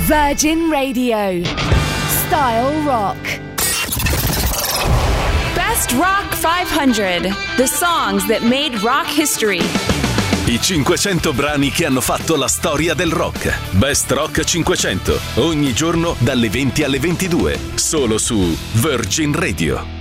Virgin Radio. Style Rock. Best Rock 500. The songs that made rock history. I 500 brani che hanno fatto la storia del rock. Best Rock 500. Ogni giorno dalle 20 alle 22. Solo su Virgin Radio.